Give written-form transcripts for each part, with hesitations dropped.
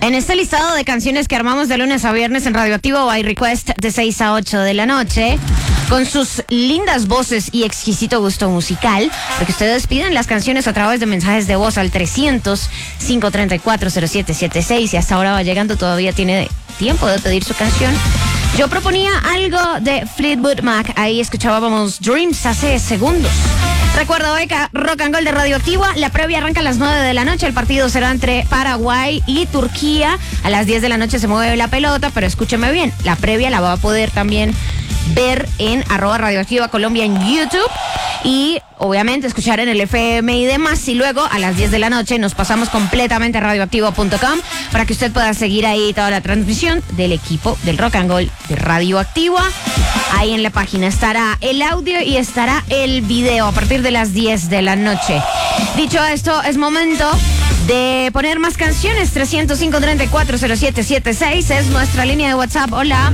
En este listado de canciones que armamos de lunes a viernes en Radioactivo by Request de 6 a 8 de la noche, con sus lindas voces y exquisito gusto musical, porque ustedes piden las canciones a través de mensajes de voz al 300-534-0776 y hasta ahora va llegando, todavía tiene tiempo de pedir su canción. Yo proponía algo de Fleetwood Mac, ahí escuchábamos Dreams hace segundos. Recuerdo hoy que Rock and Roll de Radioactiva, la previa arranca a las 9 de la noche, el partido será entre Paraguay y Turquía, a las 10 de la noche se mueve la pelota, pero escúcheme bien, la previa la va a poder también ver en @Radioactiva Colombia en YouTube y obviamente escuchar en el FM y demás, y luego a las 10 de la noche nos pasamos completamente a radioactivo.com para que usted pueda seguir ahí toda la transmisión del equipo del Rock and Roll de Radioactiva. Ahí en la página estará el audio y estará el video a partir de las 10 de la noche. Dicho esto, es momento de poner más canciones. 305-340776 es nuestra línea de WhatsApp. Hola.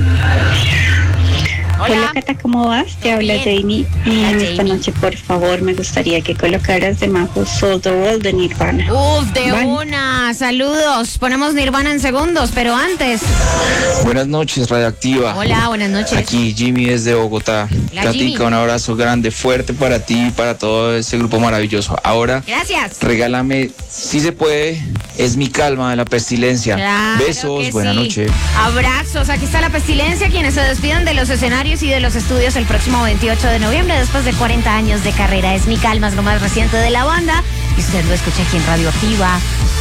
Hola Cata, ¿cómo vas? Te habla Jamie. Esta noche, por favor, me gustaría que colocaras de Majo Soul the World de Nirvana. De una, saludos. Ponemos Nirvana en segundos, pero antes. Buenas noches, Radioactiva. Hola, buenas noches. Aquí Jimmy desde Bogotá. Katica, un abrazo grande, fuerte para ti y para todo ese grupo maravilloso. Ahora, gracias. Regálame, si se puede, Es mi calma de La Pestilencia. Claro, besos, buena noche. Abrazos, aquí está La Pestilencia, quienes se despidan de los escenarios y de los estudios el próximo 28 de noviembre, después de 40 años de carrera. Es mi calma, es lo más reciente de la banda, y usted lo escucha aquí en Radioactiva.